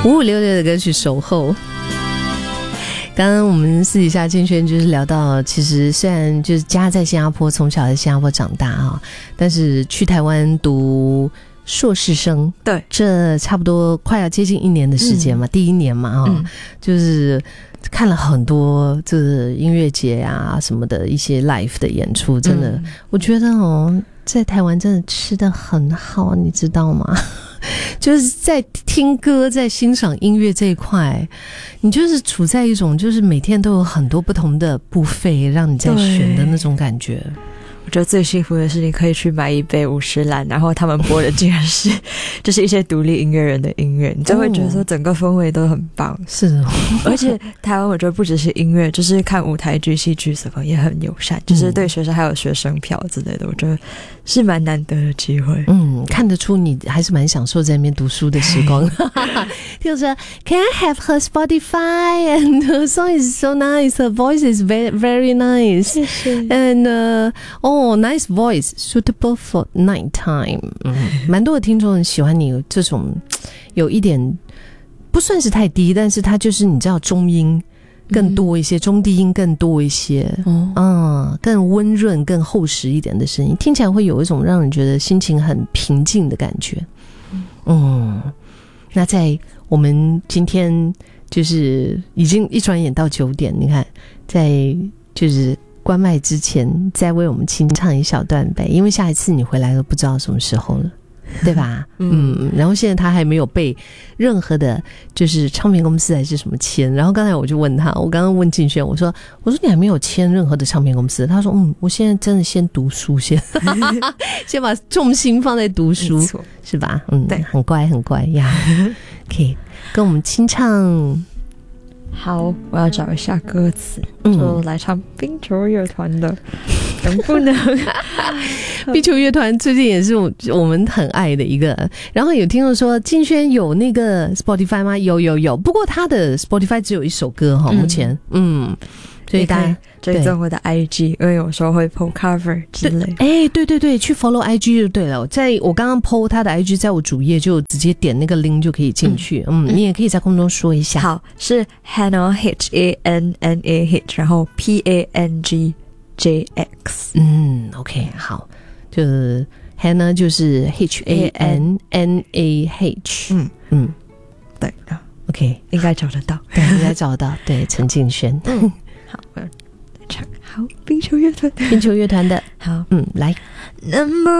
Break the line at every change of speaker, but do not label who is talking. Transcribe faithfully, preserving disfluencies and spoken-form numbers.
五五六六的歌曲守候。刚刚我们私底下建轩就是聊到，其实虽然就是家在新加坡，从小在新加坡长大啊，但是去台湾读硕士生，
对，
这差不多快要接近一年的时间嘛，嗯、第一年嘛啊、嗯，就是看了很多这个音乐节啊什么的一些 live 的演出，真的，嗯、我觉得哦，在台湾真的吃得很好，你知道吗？就是在听歌在欣赏音乐这一块，你就是处在一种就是每天都有很多不同的buffet让你在选的那种感觉。
我觉得最幸福的是你可以去买一杯五十兰，然后他们播的竟然是就是一些独立音乐人的音乐，你就会觉得说整个氛围都很棒。
是的，
而且台湾我觉得不只是音乐，就是看舞台剧戏剧什么也很友善，就是对学生还有学生票之类的，我觉得是蛮难得的机会。
嗯，看得出你还是蛮享受在那边读书的时光。就是 Can I have her Spotify and her song is so nice, her voice is very very nice.
谢谢。
And uh, oh nice voice, suitable for nighttime. 嗯，蛮多的听众很喜欢你这种有一点不算是太低，但是它就是你知道中音更多一些，嗯、中低音更多一些，哦，嗯，更温润、更厚实一点的声音，听起来会有一种让人觉得心情很平静的感觉。嗯，那在我们今天就是已经一转眼到九点，你看，在就是关麦之前，再为我们清唱一小段呗，因为下一次你回来都不知道什么时候了。对吧？嗯, 嗯，然后现在他还没有被任何的，就是唱片公司还是什么签。然后刚才我就问他，我刚刚问敬轩，我说，我说你还没有签任何的唱片公司？他说，嗯，我现在真的先读书，先先把重心放在读书，是吧？嗯，对，很乖，很乖呀。可以跟我们清唱。
好，我要找一下歌词，就来唱冰球乐团的，能不能？
冰球乐团最近也是我们很爱的一个。然后有听众说，敬轩有那个 Spotify 吗？有有有，不过他的 Spotify 只有一首歌哈，目前，嗯。嗯，所以大家
追踪我的 I G， 因为有时候会 po cover 之类。
哎，对对对，去 follow I G 就对了。在我刚刚 po 他的 I G， 在我主页就直接点那个 link 就可以进去。嗯，嗯，你也可以在空中说一下。
好，是 Hannah H A N N A H， 然后 P A N G J X。
嗯 ，OK， 好，就是 Hannah 就是 H A N N A H。嗯嗯，
对的
，OK，
应该找得到，
对，应该找得到。对，陈敬轩。
嗯，好，我要唱好冰球乐团，
冰球乐团的，
好，
嗯，来。
那么